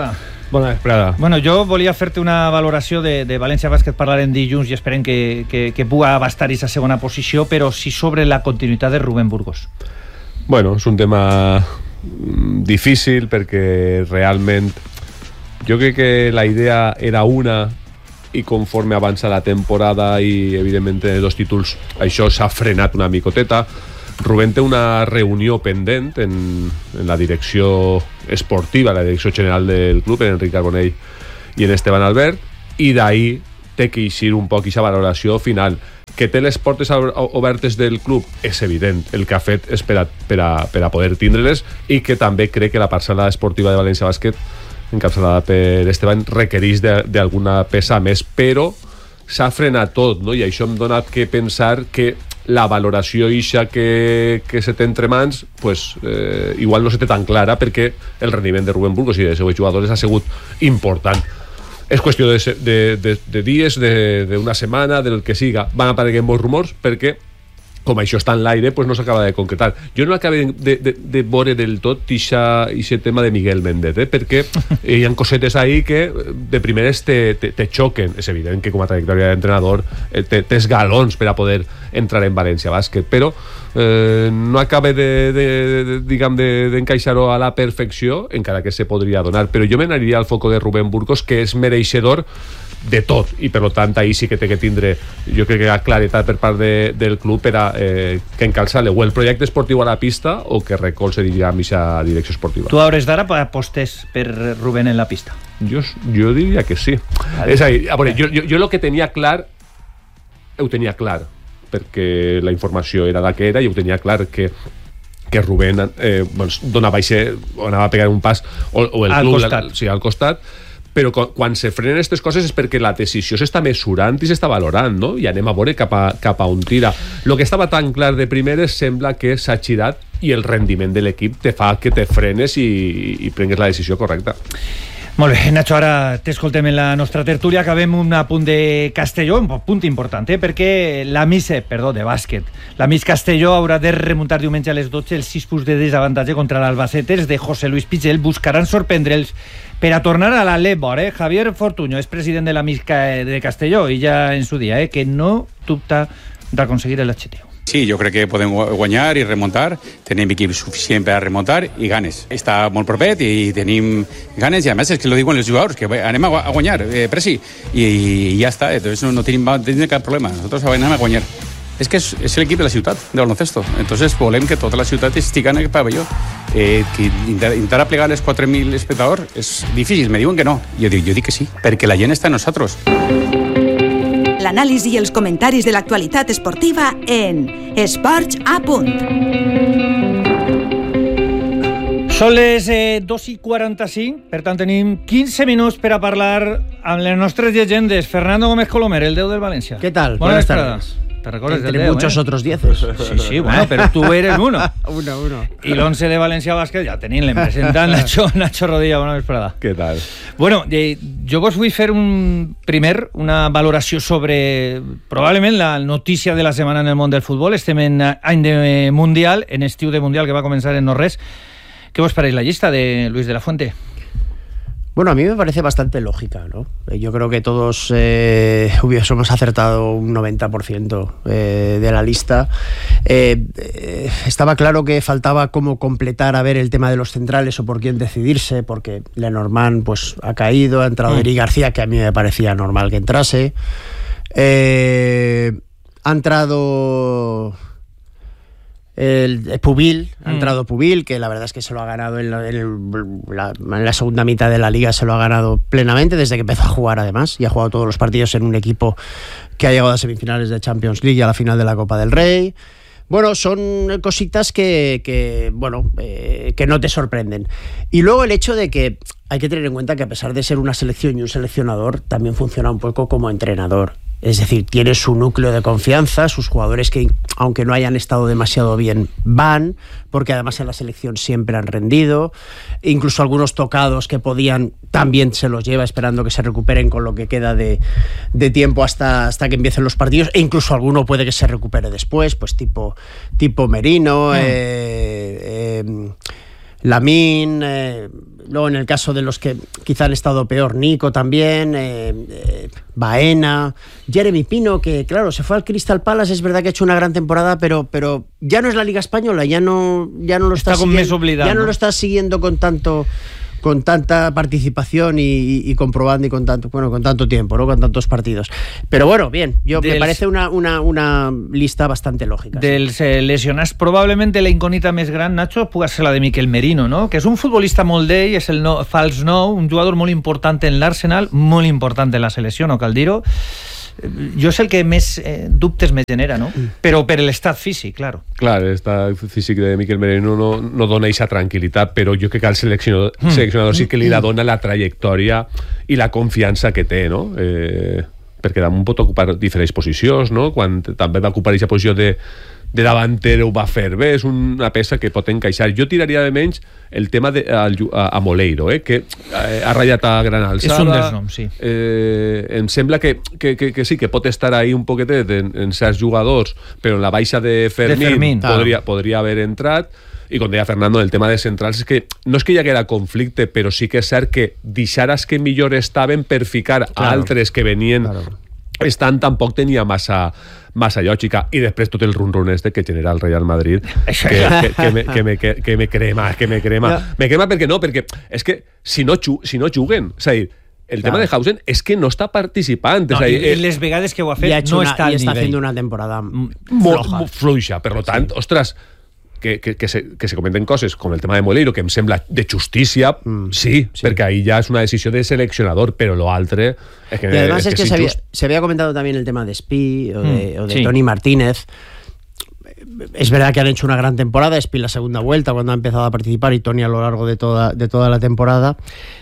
Bona vesprada. Bueno, jo volia fer-te una valoració de València Bàsquet, parlarem dilluns i esperem que pugui abastar aquesta segona posició, però sí sobre la continuïtat de Rubén Burgos. Bueno, és un tema difícil perquè realment jo crec que la idea era una i conforme avança la temporada i evidentment els dos títols això s'ha frenat una micoteta. Rubén té una reunió pendent en la direcció esportiva, la direcció general del club, en Enric Carbonell i en Esteban Albert, i d'ahir té que eixir un poc aquesta valoració final. Que té les portes obertes del club és evident, el que ha fet és per a poder tindre-les, i que també crec que la parcel·la esportiva de València Bàsquet, encapçalada per Esteban, requereix d'alguna peça més, però s'ha frenat tot, no? I això em dona que pensar que la valoració ixa que se té entre mans pues, igual no se té tan clara, perquè el rendiment de Rubén Burgos i de seus jugadors ha sigut important. És qüestió de dies, d'una setmana, del que siga. Van apareguent molts rumors perquè, com això està en l'aire, pues no s'acaba de concretar. Jo no acabo de veure del tot aquest tema de Miguel Méndez, perquè hi ha cosetes ahí que de primeres te xoquen. És evident que com a trajectòria d'entrenador tens galons per a poder entrar en València Bàsquet, però no acaba d'encaixar-ho a la perfecció, encara que se podria donar. Però jo m'aniria al foco de Rubén Burgos, que és mereixedor de tot, i per tant ahir sí que té que tindre, jo crec que ha claretat per part del club per a que encalçar-le o el projecte esportiu a la pista o que recolze, diríem, aquesta direcció esportiva. Tu a hores d'ara apostes per Rubén en la pista? Jo diria que sí. És a dir, a veure, jo el que tenia clar ho tenia clar, perquè la informació era la que era, i ho tenia clar que Rubén donava o anava a pegar un pas o el club al costat, però quan se frenen aquestes coses és perquè la decisió s'està mesurant i s'està valorant, no? I anem a veure cap a on tira. El que estava tan clar de primeres sembla que s'ha girat i el rendiment de l'equip te fa que te frenes i prengues la decisió correcta. Molt bé, Nacho, ara t'escoltem en la nostra tertúlia. Acabem un apunt de Castelló, un punt important, perquè la de bàsquet. La Miss Castelló haurà de remuntar diumenge a les 12 els 6 punts de desavantatge contra l'Albacete de José Luis Pichel. Buscaran sorprendre'ls per a tornar a la Lebor. Javier Fortuño és president de la Miss de Castelló i ja en su dia que no dubta d'aconseguir l'adjectiu. Sí, jo crec que podem guanyar i remuntar, tenim equip suficient per a remuntar i ganes. Està molt propet i tenim ganes, i a més és que lo diuen els jugadors, que anem a guanyar, Presi, i ja està, entonces no tenim cap problema, nosotros anem a guanyar. És que és l'equip de la ciutat, de baloncesto, entonces volem que tota la ciutat estigui en el pavelló. Que intentar plegar els 4.000 espectadors és difícil, me diuen que no, jo dic que sí, perquè la gent està en nosaltres. L'anàlisi i els comentaris de l'actualitat esportiva en Esports a Punt. Són les 2:45, per tant tenim 15 minuts per a parlar amb les nostres llegendes. Fernando Gómez Colomer, el 10 del València. ¿Qué tal? Buenas tardes. Te recordes del 10, muchos otros 10. Sí, bueno, pero tú eres uno. Uno. I l'11 de València Bàsquet ja tenim l'empresentant Nacho Rodilla. Bona vesprada. Què tal? Bueno, jo vos vull fer una valoració sobre probablement la notícia de la setmana en el món del futbol. Estem en any de Mundial, en estiu de Mundial que va començar en no res. Què vos pareix la llista de Luis de la Fuente? Bueno, a mí me parece bastante lógica, ¿no? Yo creo que todos hubiésemos acertado un 90% de la lista. Estaba claro que faltaba cómo completar a ver el tema de los centrales o por quién decidirse, porque Lenormand pues ha caído, ha entrado Eric García, que a mí me parecía normal que entrase. Ha entrado el Pubil, ha entrado Pubil, que la verdad es que se lo ha ganado en la segunda mitad de la liga, se lo ha ganado plenamente desde que empezó a jugar, además, y ha jugado todos los partidos en un equipo que ha llegado a semifinales de Champions League y a la final de la Copa del Rey. Bueno, son cositas que no te sorprenden. Y luego el hecho de que hay que tener en cuenta que a pesar de ser una selección y un seleccionador, también funciona un poco como entrenador. Es decir, tiene su núcleo de confianza, sus jugadores que, aunque no hayan estado demasiado bien, van, porque además en la selección siempre han rendido. Incluso algunos tocados que podían, también se los lleva esperando que se recuperen con lo que queda de tiempo hasta que empiecen los partidos. E incluso alguno puede que se recupere después, pues tipo Merino, Lamín, luego en el caso de los que quizá han estado peor, Nico también, Baena, Jeremy Pino, que claro, se fue al Crystal Palace, es verdad que ha hecho una gran temporada, pero ya no es la Liga Española, ya no lo está siguiendo, ya no lo está siguiendo con tanta participación y comprobando y con tanto tiempo, ¿no? Con tantos partidos. Pero bueno, bien, me parece una lista bastante lògica. Dels lesionats, probablement la incògnita més gran, Nacho, pugui ser la de Miquel Merino, no? Que és un futbolista molt d'ell, és el fals nou, un jugador molt important en l'Arsenal, molt important en la selecció, no cal dir-ho. Jo és el que més dubtes me genera, no? Però per l'estat físic, claro. Clar, l'estat físic de Miquel Merino no dona aquesta tranquil·litat, però jo crec que al seleccionador sí que li la dona la trajectòria i la confiança que té, no? Perquè damunt pot ocupar diferents posicions, no? Quan també va ocupar aquesta posició de davanter ho va fer bé, és una peça que pot encaixar. Jo tiraria de menys el tema a Moleiro, que ha ratllat a gran alçada. És un dels noms, sí. Em sembla que sí, que pot estar ahí un poquetet en certs jugadors, però en la baixa de Fermín podria haver entrat. I com deia Fernando, el tema de centrals és que no és que hi haguera conflicte, però sí que és cert que deixares que millor estaven per ficar altres que venien estant, tampoc tenia massa lògica. I després tot el run-run que genera el Real Madrid que me crema me crema perquè és que si no juguen, és a dir, el tema de Hausen és que no està participant. No, les vegades que ho ha fet no està al nivell. I està fent una temporada molt fluixa. Per tant, ostres, que se comenten coses com el tema de Moleiro, que em sembla de justícia, sí, perquè ahí ya es una decisión de seleccionador, pero lo altre es que, y además es que se había comentado también el tema de Spi o de Toni Martínez. Es verdad que han hecho una gran temporada, Spi la segunda vuelta cuando ha empezado a participar y Toni a lo largo de toda la temporada.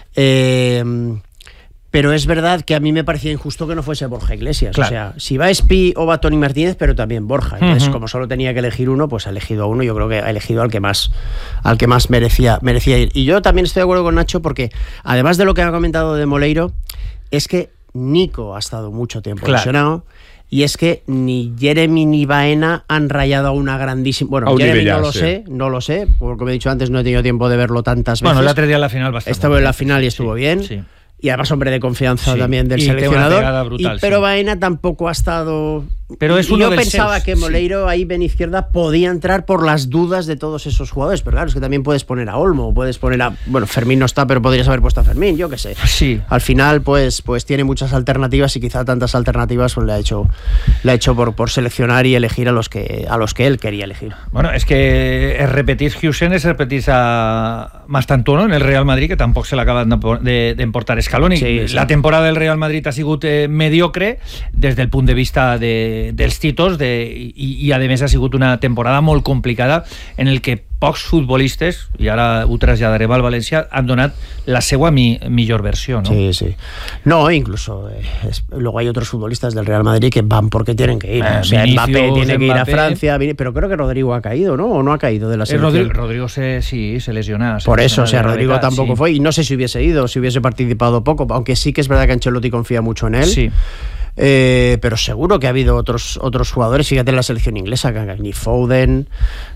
Pero es verdad que a mí me parecía injusto que no fuese Borja Iglesias. Claro. O sea, si va Spi o va Toni Martínez, pero también Borja. Entonces, como solo tenía que elegir uno, pues ha elegido a uno. Yo creo que ha elegido al que más merecía ir. Y yo también estoy de acuerdo con Nacho porque, además de lo que ha comentado de Moleiro, es que Nico ha estado mucho tiempo lesionado. Y es que ni Jeremy ni Baena han rayado a una grandísima... Bueno, Jeremy no lo sé, porque como he dicho antes no he tenido tiempo de verlo tantas veces. Bueno, el otro día en la final estuvo en la final y estuvo bien. Sí. Y además hombre de confianza también del seleccionador. Brutal, pero Baena tampoco ha estado... Pero es uno yo pensaba que Moleiro ahí en izquierda podía entrar por las dudas de todos esos jugadores, pero claro, es que también puedes poner a Olmo, puedes poner a... Bueno, Fermín no está, pero podrías haber puesto a Fermín, yo qué sé. Sí. Al final, pues tiene muchas alternativas y quizá tantas alternativas pues le ha hecho por seleccionar y elegir a los que él quería elegir. Bueno, es que es repetir Hussein, es repetir a Mastantuono en el Real Madrid, que tampoc se l'acaba d'emportar Scaloni. Sí. La temporada del Real Madrid ha sigut mediocre des del punt de vista dels títols i a més ha sigut una temporada molt complicada en el que pocs futbolistes, i ara ho traslladarem al València, han donat la seva millor versió, ¿no? Sí. No, incluso luego hay otros futbolistas del Real Madrid que van porque tienen que ir. O sea, Mbappé tiene que ir a Francia, pero creo que Rodrigo ha caído, ¿no? ¿O no ha caído de la selección? Rodrigo se lesiona. Por eso, o sea, Rodrigo tampoco fue, y no sé si hubiese ido, si hubiese participado poco, aunque sí que es verdad que Ancelotti confía mucho en él. Sí. Pero seguro que ha habido otros jugadores, fíjate en la selección inglesa, ni Foden,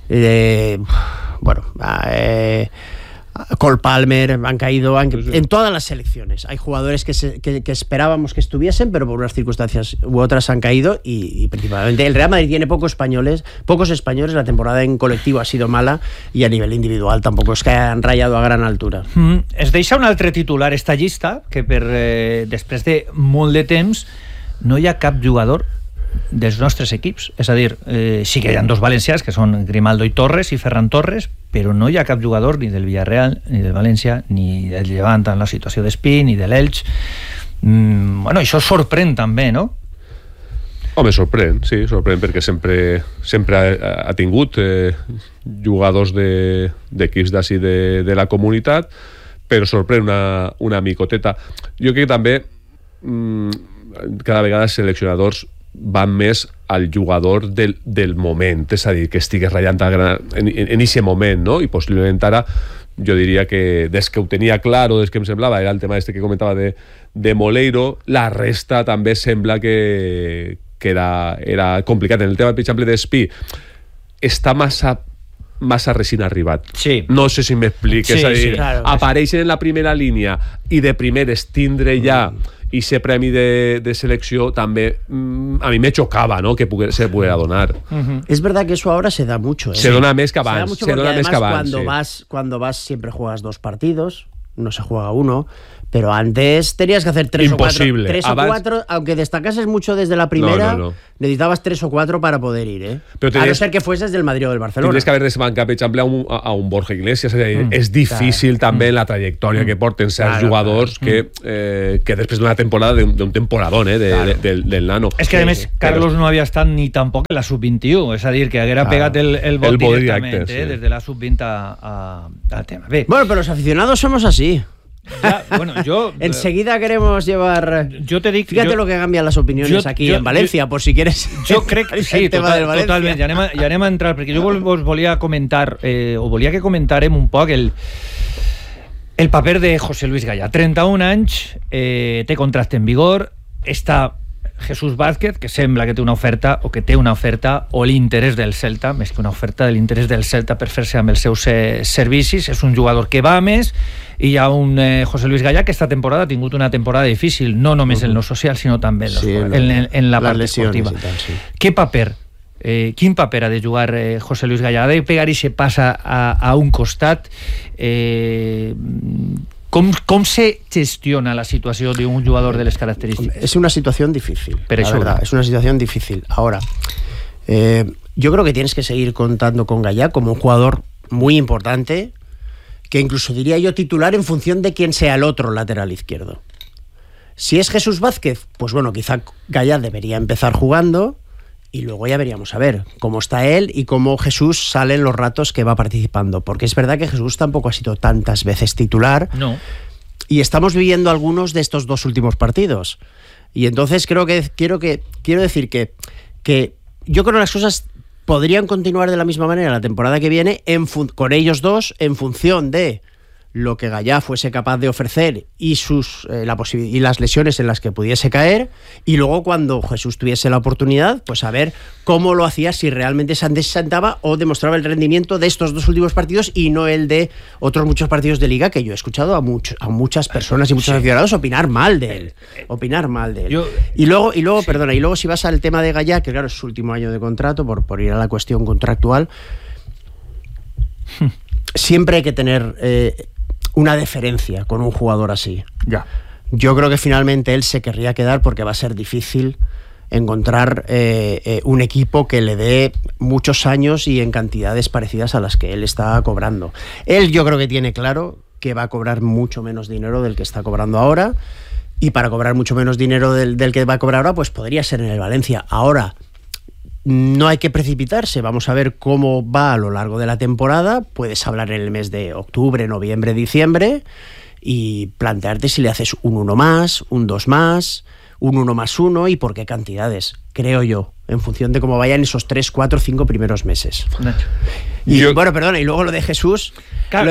Cole Palmer, han caído en todas las selecciones. Hay jugadores que esperábamos que estuviesen, pero por unas circunstancias u otras han caído y principalmente el Real Madrid tiene pocos españoles, la temporada en colectivo ha sido mala y a nivel individual tampoco es que han rayado a gran altura. Es deixa un altre titular esta llista, que després de molt de temps no hi ha cap jugador dels nostres equips, és a dir, sí que hi ha dos valencians que són Grimaldo i Torres i Ferran Torres, però no hi ha cap jugador ni del Villarreal, ni del València, ni del Llevant en la situació d'Espí, ni de l'Elx. Bueno, això sorprèn també, no? Home, sorprèn perquè sempre ha tingut jugadors d'equips d'ací de la comunitat, però sorprèn una micoteta. Jo crec que també cada vegada els seleccionadors van més al jugador del moment, és a dir, que estigués ratllant en aquest moment, no? I possiblement ara jo diria que des que ho tenia clar o des que em semblava era el tema que comentava de Moleiro, la resta també sembla que era complicat. En el tema, per exemple, d'Espí està massa massa recint arribat. Sí. No sé si m'expliques. Sí, És a dir, sí, claro. apareixen en la primera línia i de primeres tindre ja i ser premi de selecció també a mi me chocava, ¿no?, que se pudiera donar. Es verdad que eso ahora se da mucho. Se dona més que abans. Se dona més que abans. Cuando vas siempre juegas 2 partidos, no se juega uno. Pero antes tenías que hacer 3 Imposible. o 4. 3 o 4, aunque destacases mucho desde la primera, necesitabas 3 o 4 para poder ir, ¿eh? Pero a no ser que fueses del Madrid o del Barcelona. Tendries que haver desbancat, per exemple, a un Borja Iglesias. És difícil també la trajectòria que porten certs jugadors que després d'una temporada, d'un temporadón del nano. És que, a més, Carlos no havia estat ni tampoc en la sub-21, és a dir, que haguera pegat el bot directament, des de la sub-20 al tema. Bé. Bueno, pero los aficionados somos así. Ya, bueno, yo enseguida queremos llevar. Yo te digo, fíjate lo que cambian las opiniones aquí en Valencia, por si quieres. Yo crec que sí, totalment. Ja anem a entrar, perquè jo vos volia comentar, o volia que comentàrem un poc el paper de José Luis Gallá. 31 anys, té contracte en vigor, està Jesús Vázquez, que sembla que té una oferta, o que té una oferta, o l'interès del Celta, més que una oferta, de l'interès del Celta per fer-se amb els seus servicis. És un jugador que va més, i hi ha un José Luis Gallá que esta temporada ha tingut una temporada difícil, no només en lo social, sinó també en la part esportiva. Què paper? Quin paper ha de jugar José Luis Gallá? Ha de pegar i se passa a un costat? ¿Cómo se gestiona la situación de un jugador de las características? Es una situación difícil, pero la verdad, es una situación difícil. Ahora, yo creo que tienes que seguir contando con Gallá como un jugador muy importante, que incluso diría yo titular en función de quién sea el otro lateral izquierdo. Si es Jesús Vázquez, pues bueno, quizá Gallá debería empezar jugando y luego ya veríamos a ver cómo está él y cómo Jesús sale en los ratos que va participando, porque es verdad que Jesús tampoco ha sido tantas veces titular. No. Y estamos viviendo algunos de estos 2 últimos partidos. Y entonces quiero decir que yo creo que las cosas podrían continuar de la misma manera la temporada que viene con ellos dos, en función de lo que Gallá fuese capaz de ofrecer y y las lesiones en las que pudiese caer, y luego cuando Jesús tuviese la oportunidad, pues a ver cómo lo hacía, si realmente se desantaba o demostraba el rendimiento de estos 2 últimos partidos y no el de otros muchos partidos de Liga, que yo he escuchado a muchas personas y muchos aficionados opinar mal de él. Y luego si vas al tema de Gallá, que claro es su último año de contrato, por ir a la cuestión contractual, siempre hay que tener una deferencia con un jugador así. Ya. Yo creo que finalmente él se querría quedar, porque va a ser difícil encontrar un equipo que le dé muchos años y en cantidades parecidas a las que él está cobrando. Él, yo creo que tiene claro que va a cobrar mucho menos dinero del que está cobrando ahora, y para cobrar mucho menos dinero del que va a cobrar ahora, pues podría ser en el Valencia. Ahora, no hay que precipitarse, vamos a ver cómo va a lo largo de la temporada. Puedes hablar en el mes de octubre, noviembre, diciembre, y plantearte si le haces un 1 más, un 2 más, un 1 más 1, y por qué cantidades, creo yo, en función de cómo vayan esos 3, 4, 5 primeros meses. Y bueno, perdona, y luego lo de Jesús. Claro,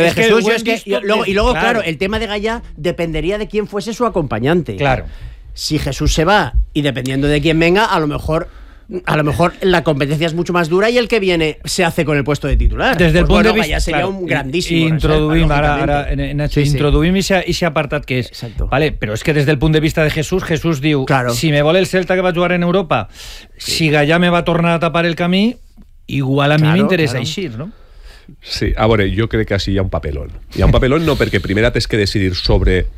claro, el tema de Gallá dependería de quién fuese su acompañante. Claro. Si Jesús se va, y dependiendo de quién venga, a lo mejor la competencia es mucho más dura y el que viene se hace con el puesto de titular. Des del punt de vista, ja seria un grandísimo. Introduïm ara Nacho, introduïm ese apartat que és. Exacto. Vale, però és que des del punt de vista de Jesús diu, si me vol el Celta que va jugar en Europa, si Gallá me va tornar a tapar el camí, igual a mi m'interessa així, no? Sí, a veure, jo crec que així hi ha un papelón. Hi ha un papelón no, perquè primer tens que decidir sobre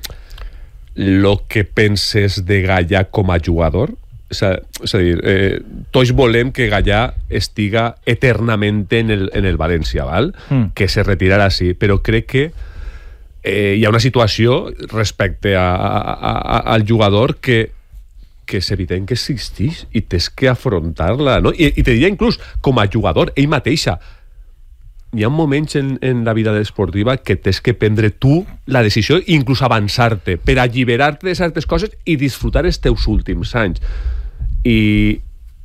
lo que penses de Gallá com a jugador. És a dir, tots volem que Gallá estiga eternamente en el València, val? Que se retirarà així, però crec que hi ha una situació respecte al jugador que és evident que existeix i tens que afrontar-la, no? I te diria inclús com a jugador, ell mateixa, hi ha moments en la vida esportiva que tens que prendre tu la decisió i inclús avançar-te per alliberar-te de certes coses i disfrutar els teus últims anys. I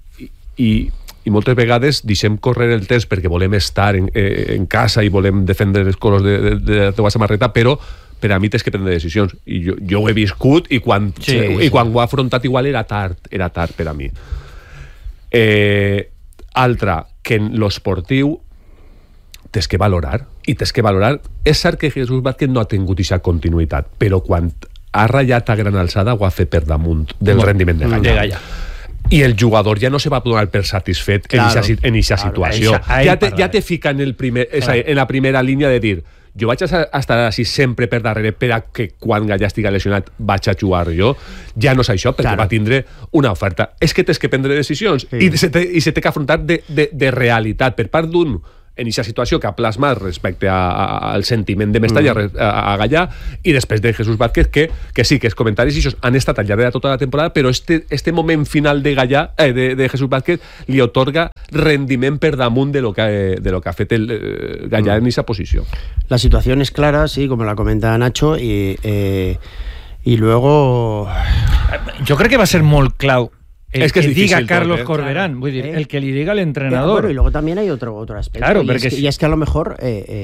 moltes vegades deixem córrer el temps perquè volem estar en casa i volem defendre els colors de la teva samarreta, però per a mi tens que prendre decisions, i jo ho he viscut, i quan ho he afrontat igual era tard per a mi. Altra, que en l'esportiu tens que valorar. I tens que valorar. És cert que Jesús Vázquez no ha tingut aquesta continuïtat, però quan ha ratllat a gran alçada ho ha fet per damunt del rendiment de Gallà. I el jugador ja no se va donar per satisfet en aquesta situació. Ja te fica en la primera línia de dir jo vaig estar així sempre per darrere per a que quan Gallà estigui lesionat vaig a jugar jo. Ja no és això, perquè va tindre una oferta. És que tens que prendre decisions i se té que afrontar de realitat per part d'un en aquesta situació que ha plasmat respecte al sentiment de Mestalla a Gallà, i després de Jesús Vázquez, que sí, que els comentaris han estat al llarg de tota la temporada, però este moment final de Gallà, de Jesús Vázquez, li otorga rendiment per damunt de lo que ha fet el Gallà en esa posició. La situación es clara, sí, como la comenta Nacho, y luego... Jo crec que va ser molt clau el que diga Carlos tot, Corberán, vull dir, el que li diga al entrenador. Bueno, y luego también hay otro aspecto. Claro, y es que a lo mejor,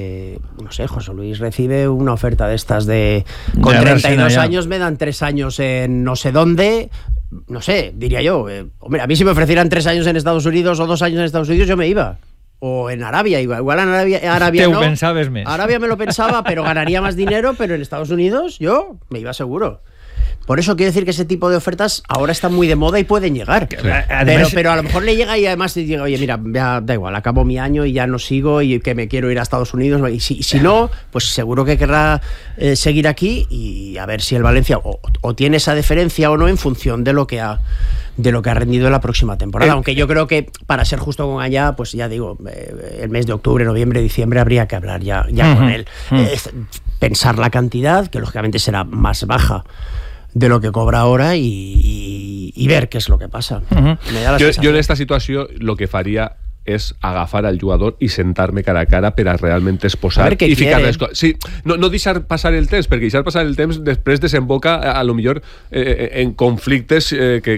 no sé, José Luis recibe una oferta de estas de con 32 años me dan 3 años en no sé dónde. No sé, diría yo. Hombre, a mí si me ofrecieran 3 años en Estados Unidos o 2 años en Estados Unidos, yo me iba. O en Arabia, igual en Arabia no. Pensabas més. Arabia me lo pensaba, pero ganaría más dinero, pero en Estados Unidos yo me iba seguro. Por eso quiero decir que ese tipo de ofertas ahora están muy de moda y pueden llegar. Además, pero a lo mejor le llega y además diga, oye, mira, ya da igual, acabo mi año y ya no sigo y que me quiero ir a Estados Unidos. Y si no, pues seguro que querrá seguir aquí y a ver si el Valencia o tiene esa deferencia o no en función de lo que ha rendido en la próxima temporada. Aunque yo creo que, para ser justo con Gallà, pues ya digo, el mes de octubre, noviembre, diciembre habría que hablar ya con él. Pensar la cantidad, que lógicamente será más baja de lo que cobra ahora y ver qué es lo que pasa. Jo en esta situació lo que faria és agafar al jugador i sentar-me cara a cara per a realment exposar i ficar les coses. Sí, no deixar passar el temps, perquè deixar passar el temps després desemboca a lo millor en conflictes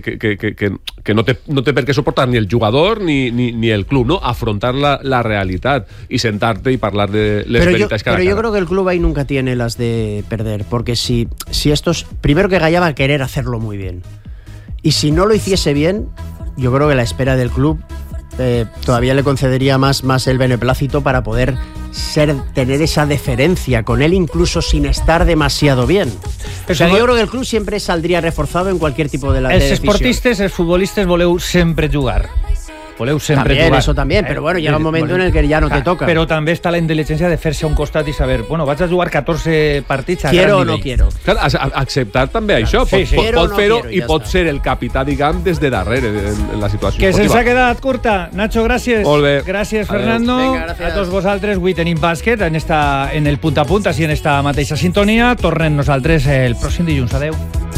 que no té per què suportar ni el jugador ni el club, no? Afrontar la realitat y sentarte y hablar de les veritats cara a cara. Pero yo creo que el club ahí nunca tiene las de perder, porque si estos, primero que Gallà va a querer hacerlo muy bien, y si no lo hiciese bien, yo creo que la espera del club todavía le concedería más el beneplácito para poder tener esa deferencia con él, incluso sin estar demasiado bien. O sea, yo creo que el club siempre saldría reforzado en cualquier tipo de Els esportistes, els futbolistes voleu sempre jugar. Voleu sempre también, jugar. Eso también, pero bueno, llega un momento en el que ya no te toca. Però també està la intel·ligència de fer-se a un costat i saber, bueno, vaig a jugar 14 partits a quiero gran nivell. O no quiero. Clar, acceptar també això. Pot fer-ho i pot ser el capità, diguem, des de darrere en la situació. Que se'ns ha quedat curta. Nacho, gràcies. Molt bé. Gràcies, Fernando. Venga, gràcies. A tots vosaltres, avui tenim bàsquet en el punt a punt, així en esta mateixa sintonia. Tornem nosaltres el pròxim dilluns. Adeu.